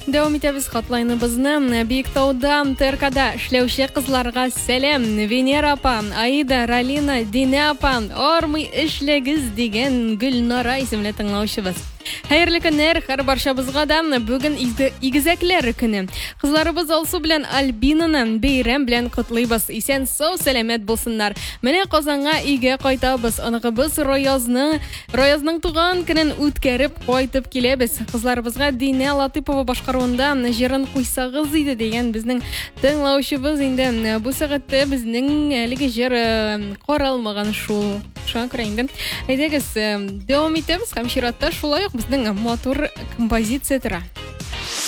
Дәвам итәбез хатлайныбызны. Биектауда ТРКда эшләүче кызларга сәлам. Венера апа, Аида, Ралина, Дина апа, армый эшләгез дигән Гөлнара исемле тыңлаучыбыз. Хәерле көннәр, һәр барчабызга да бүген игезәкләр көне. Кызларыбыз Алсу белән Альбинаны бәйрәм белән котлыйбыз. Исән сау сәламәт булсыннар. Менә Казанга өйгә кайтабыз. Анагыбыз Роязның туган көнен үткәреп кайтып киләбез. Кызларыбызга Дина Латыпова башкаруында җырын куйсагыз иде дигән безнең тыңлаучыбыз. Инде бу сәгатьтә безнең әлеге җыр каралмаган шул. Шуңа күрә инде әйдәгез дәвам итәбез һәм чиратта шулай ук безнең матур композиция тора.